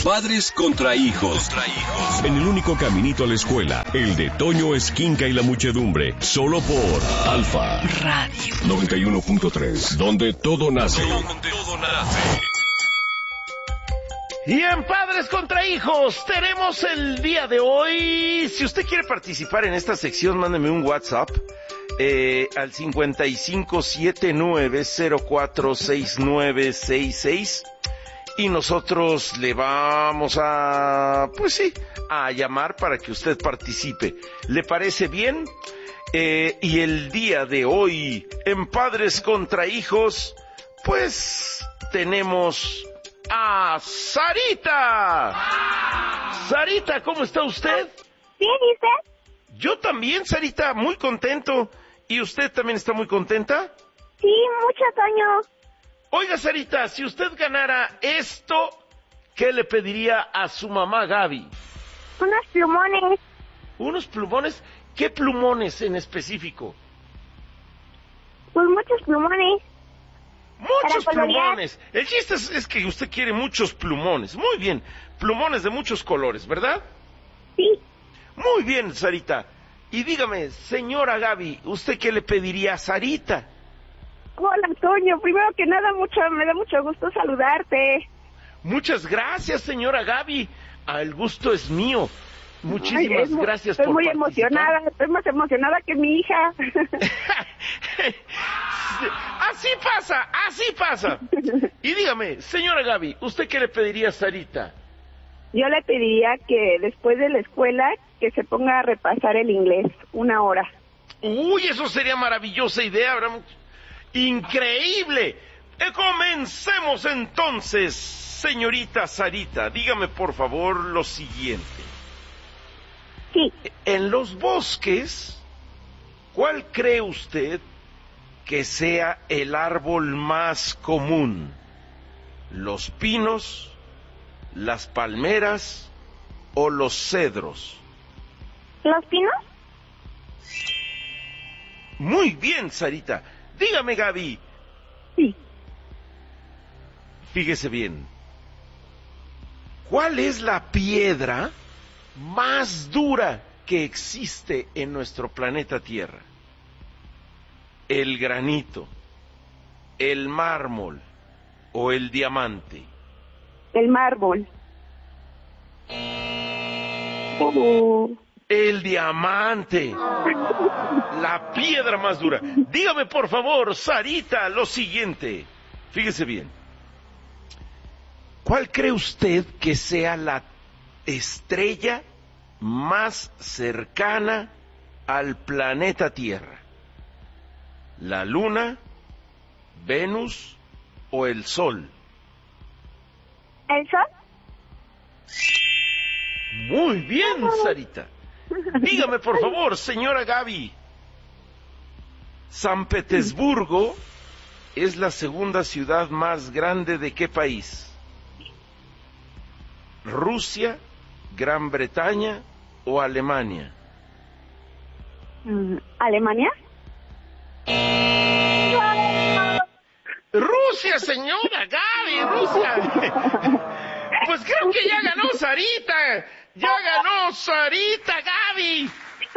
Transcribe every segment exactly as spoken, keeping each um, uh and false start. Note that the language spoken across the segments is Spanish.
Padres contra hijos. Contra hijos. En el único caminito a la escuela, el de Toño Esquinca y la muchedumbre. Solo por Alfa Radio noventa y uno punto tres, donde todo nace. Donde todo nace. Y en Padres contra Hijos tenemos el día de hoy. Si usted quiere participar en esta sección, mándeme un WhatsApp eh, al cincuenta y cinco setenta y nueve cero cuatro seis nueve seis seis y nosotros le vamos a, pues sí, a llamar para que usted participe. ¿Le parece bien? Eh, y el día de hoy en Padres contra Hijos, pues tenemos a Sarita. Sarita, ¿cómo está usted? Bien, ¿y usted? Yo también, Sarita, muy contento. ¿Y usted también está muy contenta? Sí, mucho, Toño. Oiga, Sarita, si usted ganara esto, ¿qué le pediría a su mamá Gaby? Unos plumones. ¿Unos plumones? ¿Qué plumones en específico? Pues muchos plumones. Muchos plumones. El chiste es, es que usted quiere muchos plumones. Muy bien. Plumones de muchos colores, ¿verdad? Sí. Muy bien, Sarita. Y dígame, señora Gaby, ¿usted qué le pediría a Sarita? Hola, Toño. Primero que nada, mucho, me da mucho gusto saludarte. Muchas gracias, señora Gaby. El gusto es mío. Muchísimas Ay, gracias estoy por muy participar. emocionada. Estoy más emocionada que mi hija. Así pasa, así pasa. Y dígame, señora Gaby, ¿usted qué le pediría a Sarita? Yo le pediría que después de la escuela que se ponga a repasar el inglés una hora. Uy, eso sería maravillosa idea, ¿verdad? Increíble. Eh, comencemos entonces, señorita Sarita. Dígame por favor lo siguiente. Sí. En los bosques, ¿cuál cree usted que sea el árbol más común? ¿Los pinos, las palmeras o los cedros? ¿Los pinos? Muy bien, Sarita. Dígame, Gaby. Sí. Fíjese bien. ¿Cuál es la piedra más dura que existe en nuestro planeta Tierra? ¿El granito, el mármol o el diamante? El mármol. Oh. El diamante. La piedra más dura. Dígame por favor, Sarita, lo siguiente. Fíjese bien. ¿Cuál cree usted que sea la estrella más cercana al planeta Tierra? ¿La Luna, Venus o el Sol? ¿El Sol? Muy bien, Sarita. Dígame, por favor, señora Gaby. ¿San Petersburgo es la segunda ciudad más grande de qué país? ¿Rusia, Gran Bretaña o Alemania? ¿Alemania? ¡Rusia, señora Gaby! ¡Rusia! Pues creo que ya ganó Sarita. ¡Ya ganó Sarita, Gaby!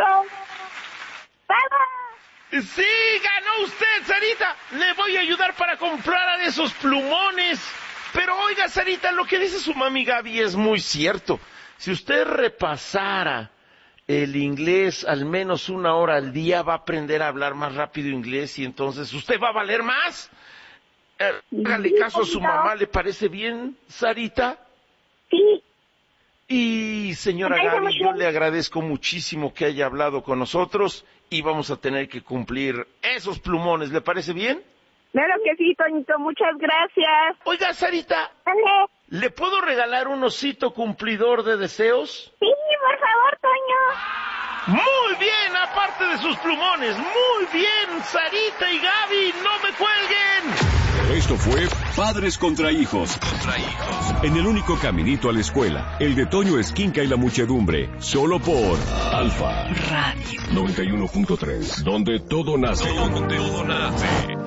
¡Sí, ganó usted, Sarita! Le voy a ayudar para comprar esos plumones. Pero oiga, Sarita, lo que dice su mami Gaby es muy cierto. Si usted repasara el inglés al menos una hora al día, va a aprender a hablar más rápido inglés y entonces usted va a valer más. Eh, hágale caso a su mamá, ¿le parece bien, Sarita? Sí. Y señora Gaby, yo le agradezco muchísimo que haya hablado con nosotros y vamos a tener que cumplir esos plumones, ¿le parece bien? Claro que sí, Toñito, muchas gracias. Oiga, Sarita, ¿Dónde? ¿le puedo regalar un osito cumplidor de deseos? Sí, por favor, Toño. Muy bien, aparte de sus plumones, muy bien, Sarita y Gaby, no me cuelguen. Esto fue Padres contra Hijos. Contra Hijos. En el único caminito a la escuela, el de Toño Esquinca y la muchedumbre. Solo por Alfa Radio noventa y uno punto tres, donde todo nace. Donde todo nace.